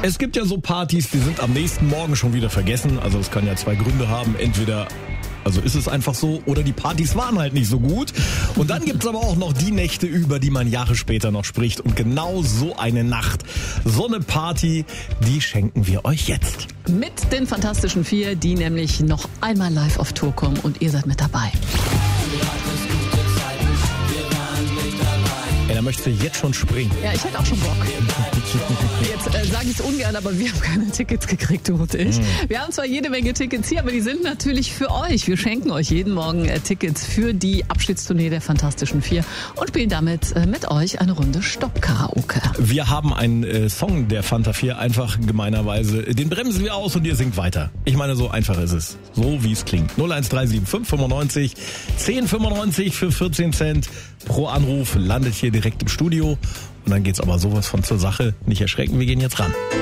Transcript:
Es gibt ja so Partys, die sind am nächsten Morgen schon wieder vergessen. Also es kann ja zwei Gründe haben. Entweder, also ist es einfach so, oder die Partys waren halt nicht so gut. Und dann gibt's aber auch noch die Nächte, über die man Jahre später noch spricht. Und genau so eine Nacht, so eine Party, die schenken wir euch jetzt. Mit den Fantastischen Vier, die nämlich noch einmal live auf Tour kommen und ihr seid mit dabei. Da möchtest du jetzt schon springen. Ja, ich hätte auch schon Bock. Jetzt sage ich es ungern, aber wir haben keine Tickets gekriegt, du und ich. Wir haben zwar jede Menge Tickets hier, aber die sind natürlich für euch. Wir schenken euch jeden Morgen Tickets für die Abschiedstournee der Fantastischen Vier und spielen damit mit euch eine Runde Stopp-Karaoke. Wir haben einen Song der Fanta 4 einfach gemeinerweise, den bremsen wir aus und ihr singt weiter. Ich meine, so einfach ist es. So wie es klingt. 01375 595 1095 für 14 Cent pro Anruf, landet hier direkt im Studio. Und dann geht's aber sowas von zur Sache. Nicht erschrecken, wir gehen jetzt ran.